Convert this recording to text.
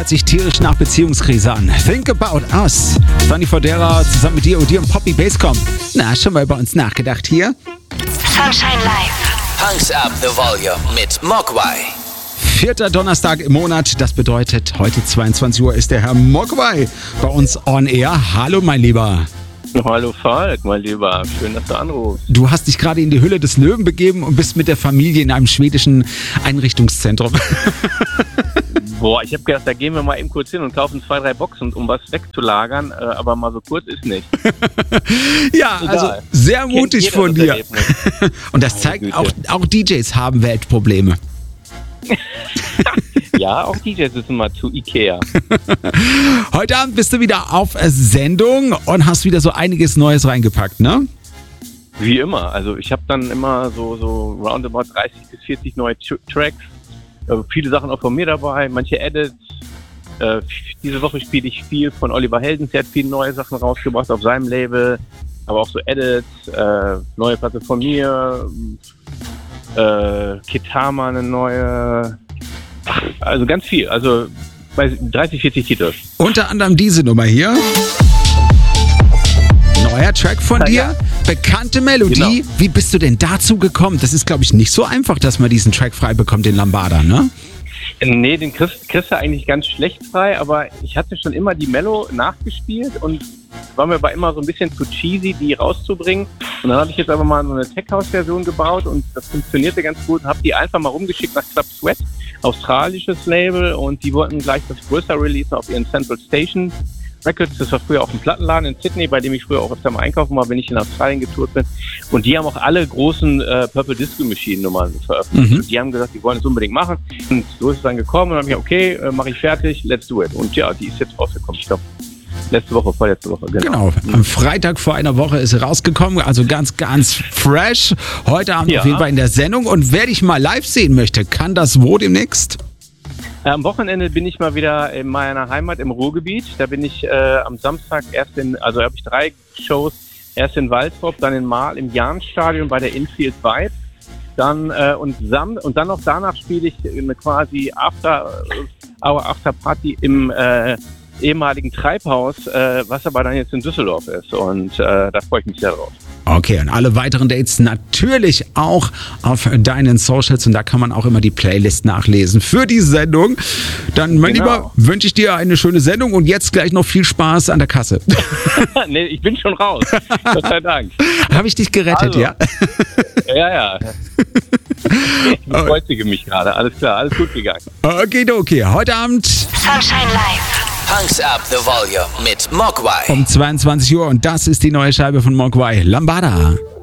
hört sich tierisch nach Beziehungskrise an. Think About Us. Sunny Fodera zusammen mit dir und Poppy Basscom. Na, schon mal über uns nachgedacht hier? Sunshine Live. Punks Up the Volume mit Mogwai. 4. Donnerstag im Monat, das bedeutet, heute 22 Uhr ist der Herr Mogwai bei uns on air. Hallo, mein Lieber. Hallo Falk, mein Lieber. Schön, dass du anrufst. Du hast dich gerade in die Hülle des Löwen begeben und bist mit der Familie in einem schwedischen Einrichtungszentrum. Boah, ich habe gedacht, da gehen wir mal eben kurz hin und kaufen 2, 3 Boxen, um was wegzulagern, aber mal so kurz ist nicht. Ja, Egal. also sehr mutig von dir. Und das zeigt, Güte. auch DJs haben Weltprobleme. Ja, auch DJs sind mal zu Ikea. Heute Abend bist du wieder auf Sendung und hast wieder so einiges Neues reingepackt, ne? Wie immer. Also ich habe dann immer so roundabout 30 bis 40 neue Tracks. Viele Sachen auch von mir dabei, manche Edits. Diese Woche spiele ich viel von Oliver Heldens. Der hat viele neue Sachen rausgebracht auf seinem Label. Aber auch so Edits, neue Platte von mir. Kitama eine neue. Also ganz viel. Also bei 30, 40 Titel. Unter anderem diese Nummer hier. Neuer Track von dir, Ja. bekannte Melodie. Genau. Wie bist du denn dazu gekommen? Das ist, glaube ich, nicht so einfach, dass man diesen Track frei bekommt, den Lambada, ne? Nee, den kriegst du eigentlich ganz schlecht frei, aber ich hatte schon immer die Mello nachgespielt und war mir aber immer so ein bisschen zu cheesy, die rauszubringen. Und dann habe ich jetzt aber mal so eine Tech-House-Version gebaut und das funktionierte ganz gut. Habe die einfach mal rumgeschickt nach Club Sweat, australisches Label, und die wollten gleich das größere Release auf ihren Central Station Records. Das war früher auch ein Plattenladen in Sydney, bei dem ich früher auch öfter mal einkaufen war, wenn ich in Australien getourt bin. Und die haben auch alle großen Purple Disco Machine Nummern veröffentlicht. Und die haben gesagt, die wollen es unbedingt machen. Und so ist es dann gekommen und dann habe ich gesagt, okay, mache ich fertig, let's do it. Und ja, die ist jetzt rausgekommen. Ich glaube, vorletzte Woche, Genau, am Freitag vor einer Woche ist sie rausgekommen, also ganz, ganz fresh. Heute Abend Ja. auf jeden Fall in der Sendung. Und wer dich mal live sehen möchte, kann das wo demnächst? Am Wochenende bin ich mal wieder in meiner Heimat im Ruhrgebiet. Da bin ich am Samstag habe ich 3 Shows. Erst in Waltrop, dann in Marl im Jahnstadion bei der Infield Vibe. Dann und dann noch danach spiele ich eine quasi After Party im ehemaligen Treibhaus, was aber dann jetzt in Düsseldorf ist. Und da freue ich mich sehr drauf. Okay, und alle weiteren Dates natürlich auch auf deinen Socials, und da kann man auch immer die Playlist nachlesen für die Sendung. Dann, mein Genau. Lieber, wünsche ich dir eine schöne Sendung und jetzt gleich noch viel Spaß an der Kasse. Nee, ich bin schon raus. Gott sei Dank. Habe ich dich gerettet, Also. ja? Ja. Ich bekreuzige mich gerade. Alles klar, alles gut gegangen. Okay, heute Abend Sunshine Live. Punks Up the Volume mit Mogwai. um 22 Uhr und das ist die neue Scheibe von Mogwai, Lambada.